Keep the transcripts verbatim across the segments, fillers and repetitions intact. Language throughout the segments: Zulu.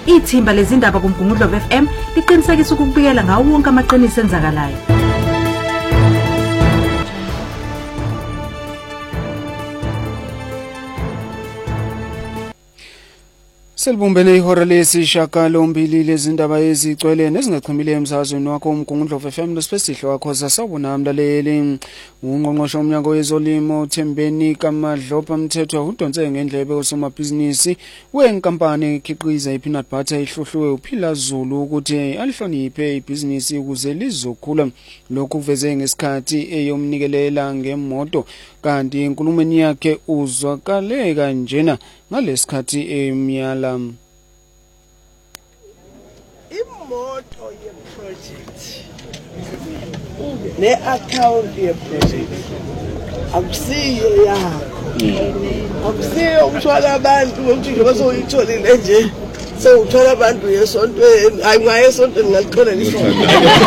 Ithimba lezindaba kuMgungundlovu F M liqinisekisa ukubikela ngawo wonke amaqiniso enzakalayo. Selbumbene ihora lesishiyagalombili lezindaba ezigcwele nezingachimile emsakazweni wakho uMgungundlovu F M nosipesihle wakho sasawubona mlaleli. Ungqongqoshe womnyango wezolimo uThembeni kaMadlopha Mthethwa udonse ngendlebe osomabhizinisi wenkampani ekhiqiza ipeanut butter ihluhluwe uPhila Zulu ukuthi alihloniphe ibhizinisi ukuze lizokhula. Lokhu kuveze ngesikhathi eyomnikelela ngemoto kanti enkulumeni yakhe uzwakale kanjena ngalesikhathi emyala imoto yeproject ne-account yeproject akusiyo yakho, akusiyo ukuthola abantu ukuthi nje basoyitholile nje sewuthola abantu yesontweni. Hayi ngaye esontweni ngalithola lisonto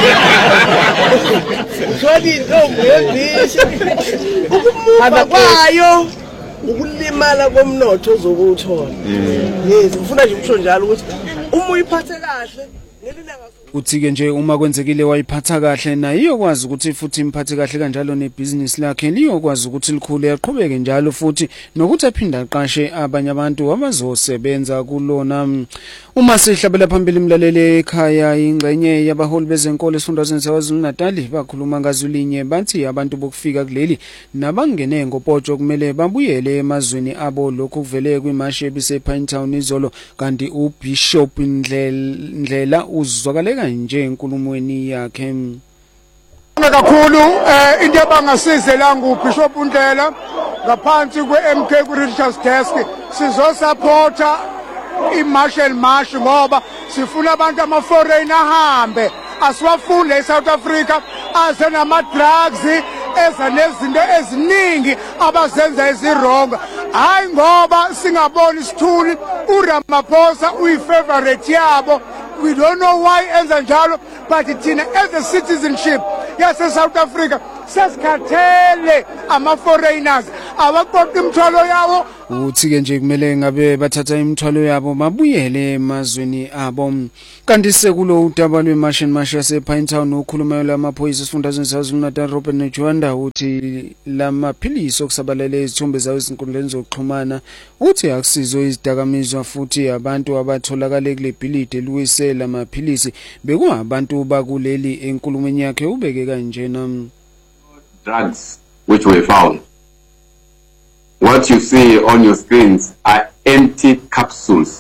uthola intombi yebhishi ukumuva kwayo ukulimala komnotho ozokuwuthola. Yes, ngifuna nje ukusho njalo ukuthi uma uyiphathe kahle ngelilanga uthi-ke nje uma kwenzekile wayiphatha kahle nayo iyokwazi ukuthi futhi imphathe kahle kanjalo nebhizinisi lakhe liyokwazi ukuthi likhule yaqhubeke njalo futhi nokuthi aphinda aqashe abanye abantu abazosebenza kulona. Uma sihlabela phambili imlaleli ekhaya ingcenye yabaholi bezenkolo esifundazweni saKwaZulu-Natal bakhuluma ngazwilinye bathi abantu bokufika kuleli nabangene ngopotsho kumele babuyele emazweni abo. Lokhu kuvele kwimashi ebisePinetown izolo kanti uBishop Ndlela uzwakale kanje enkulumweni yakhe. Kakhulu into abangasize la nguBishop Ndlela ngaphansi kwe-M K ku-Richards Desk sizosupporta i-Marshall March ngoba sifuna abantu ama-foreign ahambe asiwafuni e-South Africa aze nama-drugs eza nezinto eziningi abazenza ezironga. Hayi ngoba singaboni isithuli uRamaphosa uyi-favorite yabo. We don't know why enza njalo, but thina as a citizenship yase South Africa sesikhathele ama-foreigners abaqoqa imithwalo yawo. Uthi-ke nje kumele ngabe bathatha imithwalo yabo babuyele emazweni abo. Kanti sekulo udaba lweMarch and March yasePinetown ukhulumayo lwamaphoyisa esifundazweni saKwaZulu-Natal Robert Njwanda uthi lamaphilisi okusabalele izithombe zawo ezinkundleni zokuxhumana uthi akusizo izidakamizwa futhi abantu abatholakala kule bhilidi eliwise lamaphilisi bekuwabantu bakuleli. Enkulumeni yakhe ubeke kanjena. Drugs which were found. What you see on your screens are empty capsules.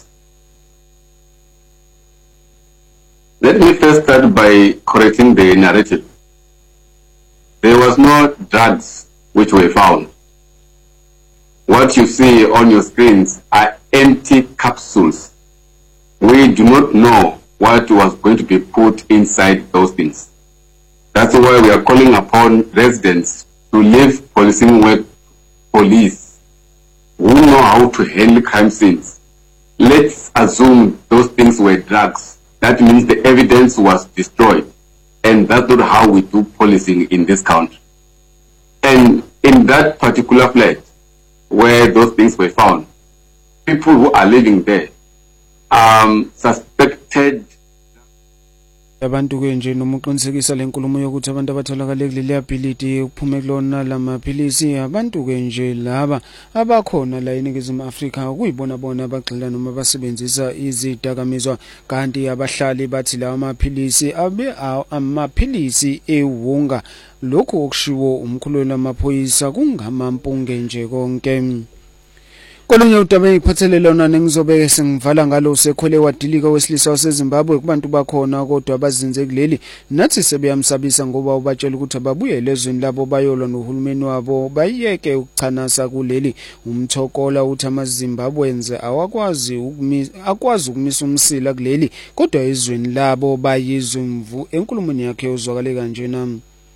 Let me first start by correcting the narrative. There was no drugs which were found. What you see on your screens are empty capsules. We do not know what was going to be put inside those things. That's why we are calling upon residents to leave policing work police who know how to handle crime scenes. Let's assume those things were drugs. That means the evidence was destroyed. And that's not how we do policing in this country. And in that particular flat where those things were found, people who are living there um, suspected. Abantu ke nje noma uqinisekisa lenkulumo yokuthi abantu abatholakala kuleli ability ukuphume kulona lamaphilisi abantu ke nje laba abakhona la eNingizimu Afrika kuyibona bona abagxila noma basebenzisa izidakamizwa kanti abahlali bathi lawa amaphilisi abe amaphilisi ewunga. Lokho okushiwo umkhululi wamaphoyisa kungamampunge nje konke. Kolunye udaba engiphathelele lona nengizobe sengivala ngalo sekhole wadilika wesilisa waseZimbabwe kubantu bakhona kodwa abazinze kuleli nathi sebeyamsabisa ngoba ubatshela ukuthi ababuyele ezweni labo bayolwa nohulumeni wabo bayeke ukuchanasa kuleli. Umthokola uthi amaZimbabwenze awakwazi ukumisa akwazi ukumisa umsila kuleli kodwa ezweni labo bayizwe mvu. Enkulumweni yakhe uzwakale kanjena.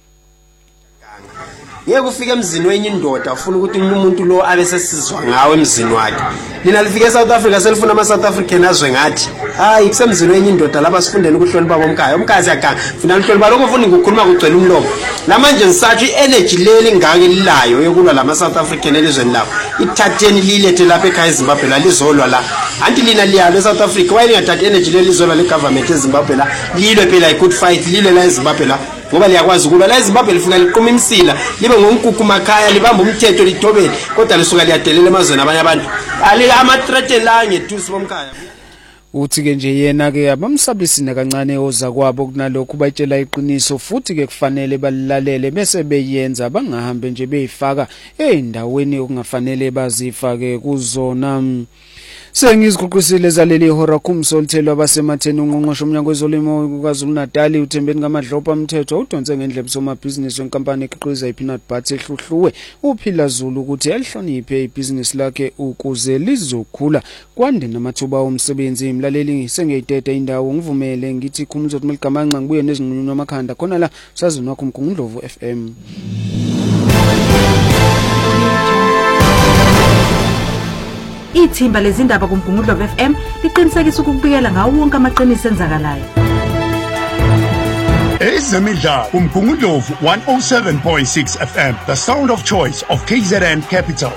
Yeke ufike emzini wenye indoda ufuna ukuthi umuntu lo abe sesizwa ngawe emzini wakhe. Lina lifike eSouth Africa selifuna ama South African azwe ngathi hayi kusemzini wenye indoda laba sifundeni ukuhlonipha bomkhaya umkhazi yakanga funa uhlonipha lokho ufuna ukukhuluma kugcwele umlomo lamanje ngisathi i-energy leli ngake lilayo yokulwa lama South African elizweni lawo ithatheni lilethe lapha ekhaya eZimbabwe la lizolwa la anti lina liyalo eSouth Africa wayini ngathathi energy leli lizolwa le government eZimbabwe la lilwe phela I could fight lilwe la eZimbabwe la ngoba liyakwazi ukulwa la eZimbabwe lifika liqhuma imsila libe ngonkukhu makhaya libamba umthetho lidobele kodwa lisuka liyadelela emazweni abanye abantu ali ama threat la ngedusi bomkhaya uthi ke nje yena ke abamsabisina kancane oza kwabo kunalokho bayitshela iqiniso futhi ke kufanele balilalele bese beyenza bangahambe nje beyifaka endaweni okungafanele bazifake kuzona. Sengiziqoqisile zaleli hora kumsolthelo abasematheni ungqongqosho umnyango wezolimo kuKwaZulu Natal uThembeni kaMadlopa umthetho udonse ngendlebe somabhizinisi wenkampani ekhiqiza ipeanut butter ehluhluwe uphila Zulu ukuthi elihloniphe ibhizinisi lakhe ukuze lizokhula kwande namathuba omsebenzi. Imlaleli sengeyitete indawo ngivumele ngithi khumuzoti meligamanqa ngibuye nezinqunywa amakhanda khona la sazini wakho uMgungundlovu F M. Ithimba lezindaba kuMgungundlovu F M liqinisekisa ukubikela ngawo wonke amaqiniso enzakalayo. Ezemidlalo kuMgungundlovu one oh seven point six F M, the sound of choice of K Z N Capital.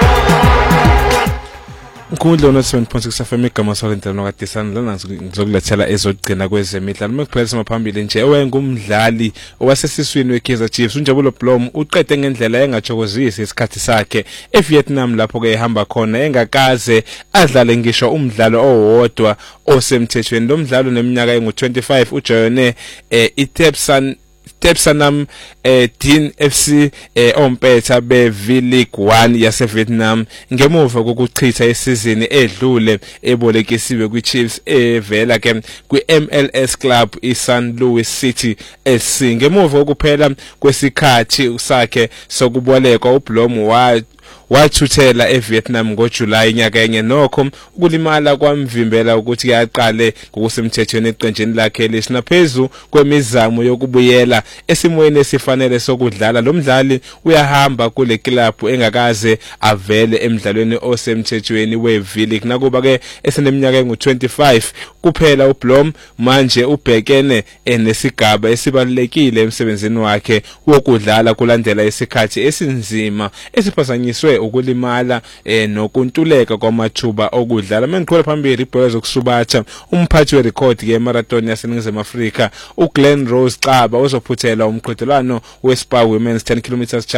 Mkhundlo no seven point six F M igama solentela nokadisana lana ngizokulethela ezogcina kwezemidlalo mekuphelisa maphambili nje owengumdlali owasesiswini weKaizer Chiefs uNjabulo Blom uqede ngendlela engajokozisi isikhathi sakhe eVietnam lapho ke ehamba khona engakaze adlale ngisho umdlalo owodwa osemthethweni. Lo mdlalo neminyaka engu twenty-five ujoyene eh, iTepsan Tepsanam eh, Dien F C eh, ompetha beV League one yase Vietnam ngemuva kokuchitha isizini edlule ebolekisiwe kwiChiefs evela ke kwiM L S club iSan Louis City S C. Ngemuva kokuphela kwesikhathi sakhe sokubolekwa uBlom wa wathuthela eVietnam ngoJuly nyaka yenye nokho ukulimala kwamvimbela ukuthi yaqale ngokusemthethweni eqenjini lakhe lisina phezu kwemizamo yokubuyela esimweni esifanele sokudlala. Lo mdlali uyahamba kule club engakaze avele emidlalweni osemthethweni weV League nakuba ke eseneminyaka engu twenty-five kuphela uBlom manje ubhekene enesigaba esibalekile emsebenzini wakhe wokudlala kulandela isikhathi esinzima esiphazanyiswe ukulimala eh, nokuntuleka kwamathuba okudlala. Mengiqhubela phambili ibhola zokusubatha umphathi werecord ke marathon yaseNingizimu Afrika uGlenn Rose Xaba ozophuthela umqhudelwano weSpa Women's ten kilometers